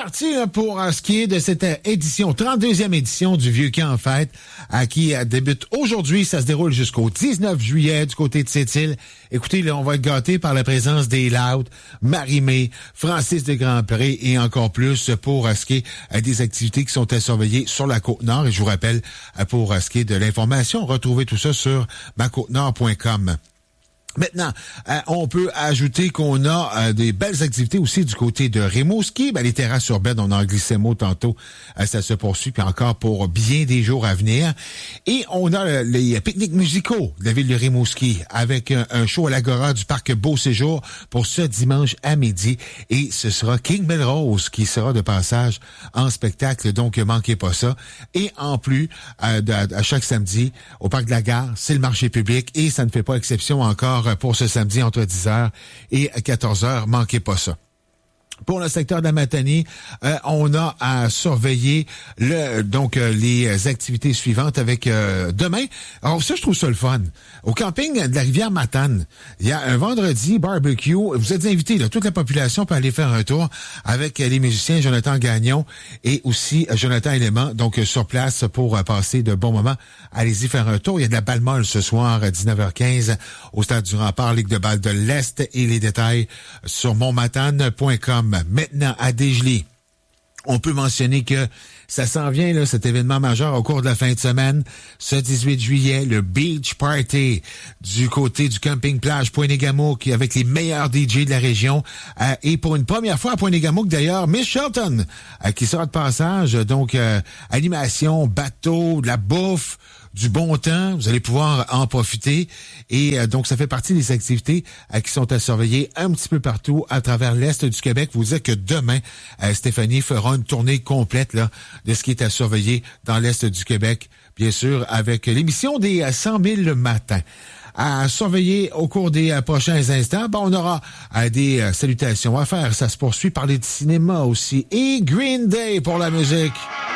parti là, pour ce qui est de cette édition, 32e édition du Vieux Camp en Fête, qui débute aujourd'hui. Ça se déroule jusqu'au 19 juillet du côté de Sept-Îles. Écoutez, là, on va être gâtés par la présence des Louds, Marie-Mé, Francis de Grandpré et encore plus pour ce qui est des activités qui sont à surveiller sur la Côte-Nord. Et je vous rappelle, pour ce qui est de l'information, retrouvez tout ça sur macôtenord.com. Maintenant, on peut ajouter qu'on a des belles activités aussi du côté de Rimouski. Les terrasses urbaines, on en glissé mot tantôt, ça se poursuit, puis encore pour bien des jours à venir. Et on a les pique-niques musicaux de la ville de Rimouski avec un show à l'Agora du parc Beau Séjour pour ce dimanche à midi. Et ce sera King Melrose qui sera de passage en spectacle, donc manquez pas ça. Et en plus, à chaque samedi, au parc de la Gare, c'est le marché public et ça ne fait pas exception encore pour ce samedi entre 10h et 14h. Manquez pas ça. Pour le secteur de la Matanie, on a à surveiller les activités suivantes avec demain. Alors ça, je trouve ça le fun. Au camping de la rivière Matane, il y a un vendredi barbecue. Vous êtes invités, là, toute la population peut aller faire un tour avec les musiciens Jonathan Gagnon et aussi Jonathan Élément, donc sur place pour passer de bons moments. Allez-y faire un tour. Il y a de la balle molle ce soir à 19h15 au Stade du Rempart, Ligue de balle de l'Est et les détails sur montmatane.com. Maintenant, à Dégelé, on peut mentionner que ça s'en vient, là, cet événement majeur au cours de la fin de semaine. Ce 18 juillet, le Beach Party du côté du camping-plage Pointe-des-Gamouk avec les meilleurs DJ de la région. Et pour une première fois à Pointe-des-Gamouk, d'ailleurs, Miss Shelton qui sera de passage. Donc, animation, bateau, de la bouffe, du bon temps, vous allez pouvoir en profiter. Et donc, ça fait partie des activités qui sont à surveiller un petit peu partout à travers l'Est du Québec. Vous dire que demain, Stéphanie fera une tournée complète là de ce qui est à surveiller dans l'Est du Québec, bien sûr, avec l'émission des 100 000 le matin. À surveiller au cours des prochains instants, on aura des salutations à faire. Ça se poursuit, parler de cinéma aussi. Et Green Day pour la musique.